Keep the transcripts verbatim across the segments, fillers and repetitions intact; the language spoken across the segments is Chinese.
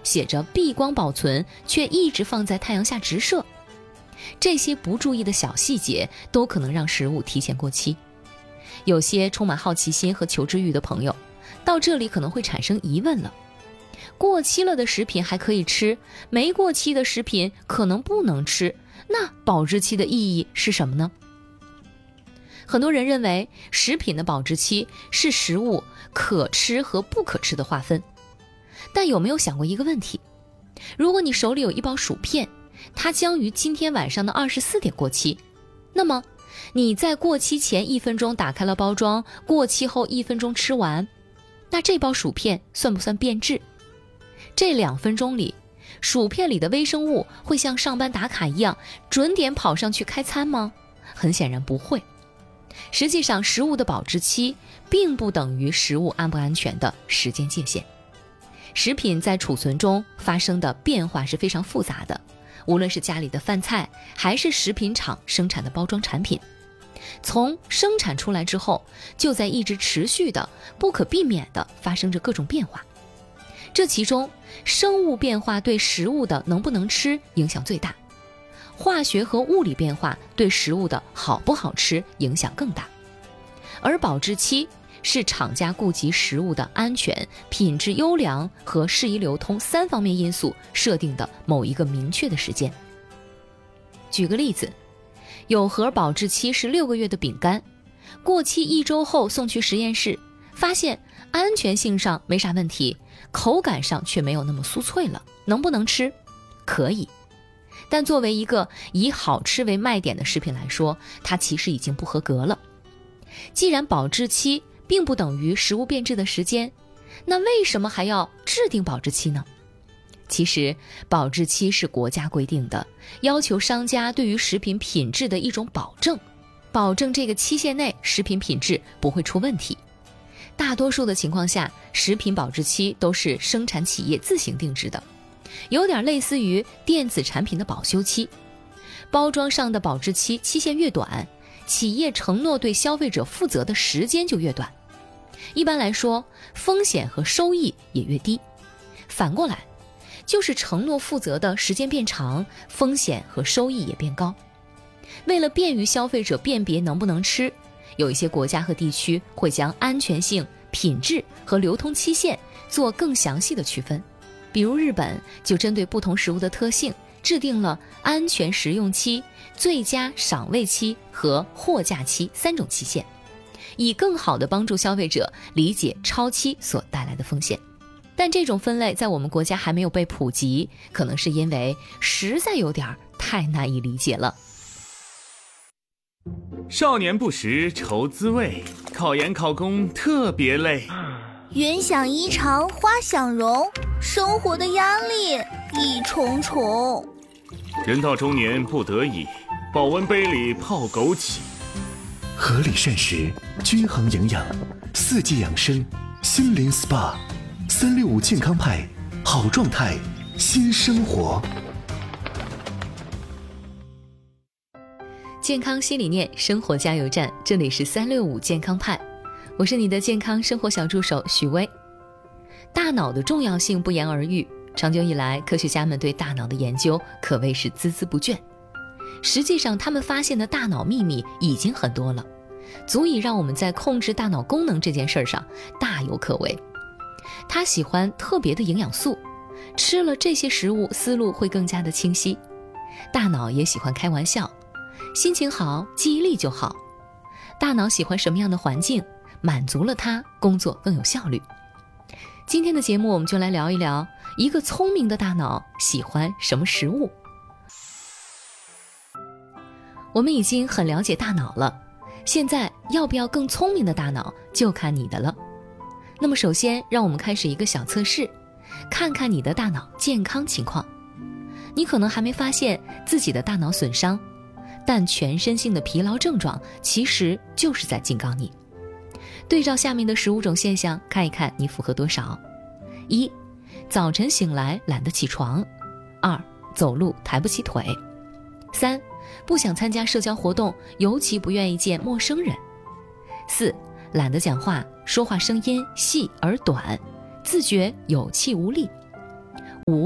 写着避光保存，却一直放在太阳下直射。这些不注意的小细节都可能让食物提前过期。有些充满好奇心和求知欲的朋友，到这里可能会产生疑问了：过期了的食品还可以吃，没过期的食品可能不能吃，那保质期的意义是什么呢？很多人认为食品的保质期是食物可吃和不可吃的划分，但有没有想过一个问题？如果你手里有一包薯片，它将于今天晚上的二十四点过期，那么你在过期前一分钟打开了包装，过期后一分钟吃完，那这包薯片算不算变质？这两分钟里，薯片里的微生物会像上班打卡一样准点跑上去开餐吗？很显然不会。实际上，食物的保质期并不等于食物安不安全的时间界限。食品在储存中发生的变化是非常复杂的，无论是家里的饭菜，还是食品厂生产的包装产品，从生产出来之后，就在一直持续的、不可避免的发生着各种变化。这其中，生物变化对食物的能不能吃影响最大，化学和物理变化对食物的好不好吃影响更大。而保质期是厂家顾及食物的安全、品质优良和适宜流通三方面因素设定的某一个明确的时间。举个例子，有盒保质期是六个月的饼干，过期一周后送去实验室，发现安全性上没啥问题，口感上却没有那么酥脆了，能不能吃？可以。但作为一个以好吃为卖点的食品来说，它其实已经不合格了。既然保质期并不等于食物变质的时间，那为什么还要制定保质期呢？其实，保质期是国家规定的，要求商家对于食品品质的一种保证，保证这个期限内食品品质不会出问题。大多数的情况下，食品保质期都是生产企业自行定制的，有点类似于电子产品的保修期。包装上的保质期期限越短，企业承诺对消费者负责的时间就越短。一般来说，风险和收益也越低。反过来，就是承诺负责的时间变长，风险和收益也变高。为了便于消费者辨别能不能吃，有一些国家和地区会将安全性、品质和流通期限做更详细的区分。比如日本就针对不同食物的特性，制定了安全食用期、最佳赏味期和货架期三种期限，以更好地帮助消费者理解超期所带来的风险。但这种分类在我们国家还没有被普及，可能是因为实在有点太难以理解了。 少年不识愁滋味，考研考公特别累。 云想衣裳花想容，生活的压力一重重。 人到中年不得已，保温杯里泡枸杞。 合理膳食，均衡营养，四季养生，心灵 S P A， 三六五健康派，好状态，新生活。 健康新理念，生活加油站，这里是三六五健康派，我是你的健康生活小助手许巍。大脑的重要性不言而喻，长久以来，科学家们对大脑的研究可谓是孜孜不倦。实际上，他们发现的大脑秘密已经很多了，足以让我们在控制大脑功能这件事上大有可为。他喜欢特别的营养素，吃了这些食物，思路会更加的清晰。大脑也喜欢开玩笑，心情好，记忆力就好。大脑喜欢什么样的环境，满足了它，工作更有效率。今天的节目我们就来聊一聊，一个聪明的大脑喜欢什么食物。我们已经很了解大脑了，现在要不要更聪明的大脑，就看你的了。那么首先，让我们开始一个小测试，看看你的大脑健康情况。你可能还没发现自己的大脑损伤，但全身性的疲劳症状其实就是在警告你。对照下面的十五种现象，看一看你符合多少。一、早晨醒来懒得起床。二、走路抬不起腿。三、不想参加社交活动，尤其不愿意见陌生人。四、懒得讲话，说话声音细而短，自觉有气无力。五、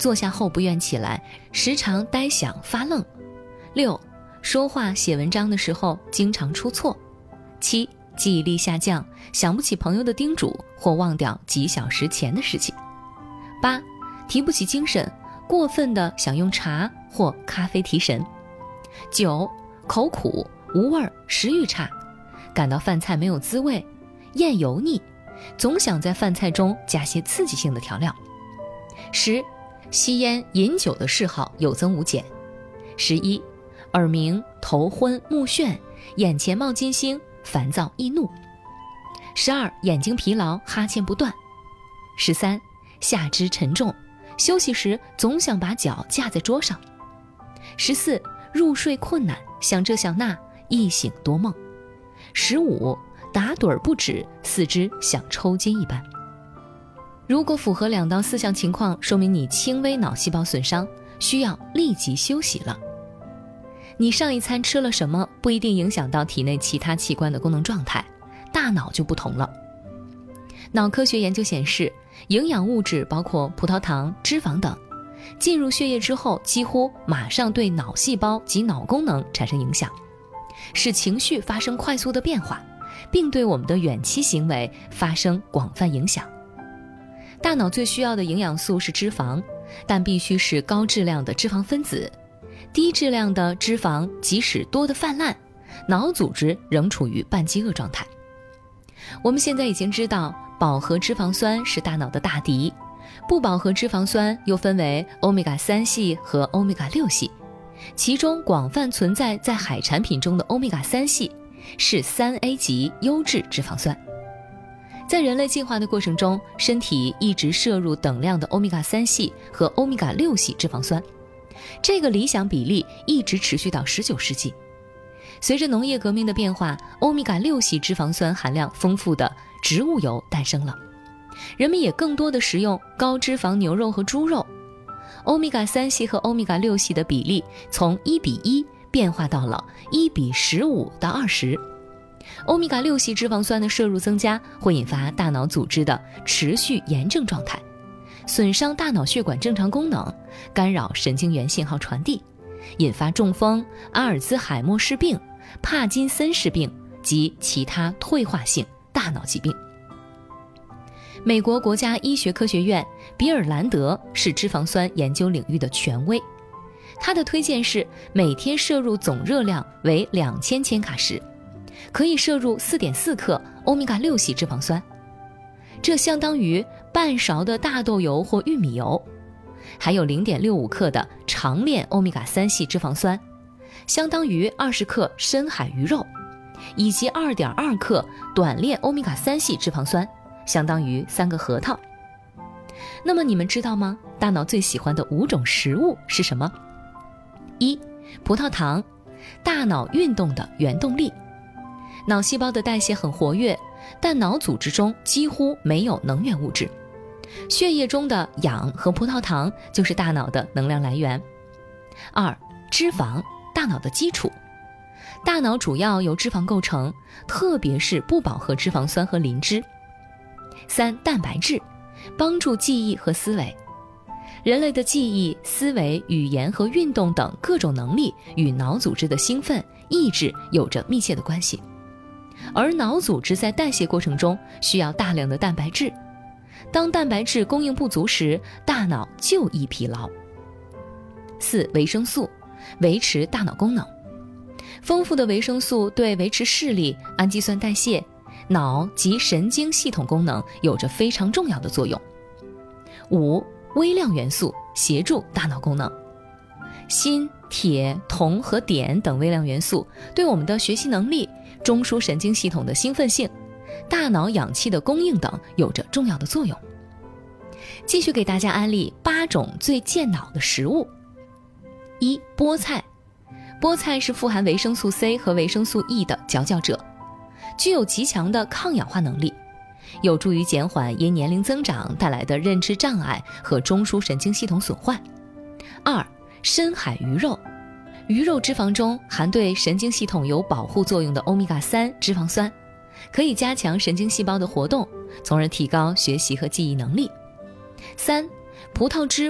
坐下后不愿起来，时常呆想发愣。六、说话写文章的时候经常出错。七、记忆力下降，想不起朋友的叮嘱或忘掉几小时前的事情。八、提不起精神，过分的想用茶或咖啡提神。九、口苦、无味儿，食欲差，感到饭菜没有滋味，厌油腻，总想在饭菜中加些刺激性的调料。十、吸烟饮酒的嗜好有增无减。十一、耳鸣、头昏、目眩，眼前冒金星，烦躁易怒。十二、眼睛疲劳，哈欠不断。十三、下肢沉重，休息时总想把脚架在桌上。十四、入睡困难，想这想那，一醒多梦。十五、打盹儿不止，四肢像抽筋一般。如果符合两到四项情况，说明你轻微脑细胞损伤，需要立即休息了。你上一餐吃了什么，不一定影响到体内其他器官的功能状态，大脑就不同了。脑科学研究显示，营养物质包括葡萄糖、脂肪等，进入血液之后，几乎马上对脑细胞及脑功能产生影响，使情绪发生快速的变化，并对我们的远期行为发生广泛影响。大脑最需要的营养素是脂肪，但必须是高质量的脂肪分子。低质量的脂肪即使多得泛滥，脑组织仍处于半饥饿状态。我们现在已经知道，饱和脂肪酸是大脑的大敌，不饱和脂肪酸又分为欧米伽三系和欧米伽六系，其中广泛存在在海产品中的欧米伽三系是 三 A 级优质脂肪酸。在人类进化的过程中，身体一直摄入等量的欧米伽三系和欧米伽六系脂肪酸，这个理想比例一直持续到十九世纪。随着农业革命的变化，欧米伽六系脂肪酸含量丰富的植物油诞生了，人们也更多的食用高脂肪牛肉和猪肉。欧米伽三系和欧米伽六系的比例从一比一变化到了一比十五到二十。欧米伽六系脂肪酸的摄入增加，会引发大脑组织的持续炎症状态，损伤大脑血管正常功能，干扰神经元信号传递，引发中风、阿尔兹海默氏病、帕金森氏病及其他退化性大脑疾病。美国国家医学科学院比尔兰德是脂肪酸研究领域的权威，他的推荐是每天摄入总热量为两千千卡时，可以摄入 四点四克欧米伽六系脂肪酸，这相当于半勺的大豆油或玉米油，还有 零点六五克的长链欧米伽三系脂肪酸，相当于二十克深海鱼肉，以及 二点二克短链欧米伽三系脂肪酸，相当于三个核桃。那么你们知道吗？大脑最喜欢的五种食物是什么？一、葡萄糖，大脑运动的原动力。脑细胞的代谢很活跃，但脑组织中几乎没有能源物质，血液中的氧和葡萄糖就是大脑的能量来源。二、脂肪，大脑的基础。大脑主要由脂肪构成，特别是不饱和脂肪酸和磷脂。三、蛋白质，帮助记忆和思维。人类的记忆、思维、语言和运动等各种能力与脑组织的兴奋、意志有着密切的关系。而脑组织在代谢过程中需要大量的蛋白质，当蛋白质供应不足时，大脑就易疲劳。四、维生素，维持大脑功能。丰富的维生素对维持视力、氨基酸代谢、脑及神经系统功能有着非常重要的作用。五、微量元素，协助大脑功能。锌、铁、铜和碘等微量元素对我们的学习能力、中枢神经系统的兴奋性、大脑氧气的供应等有着重要的作用。继续给大家安利八种最健脑的食物。一、菠菜。菠菜是富含维生素 C 和维生素 E 的佼佼者，具有极强的抗氧化能力，有助于减缓因年龄增长带来的认知障碍和中枢神经系统损坏。二、深海鱼肉。鱼肉脂肪中含对神经系统有保护作用的欧米伽三脂肪酸，可以加强神经细胞的活动，从而提高学习和记忆能力。三、葡萄汁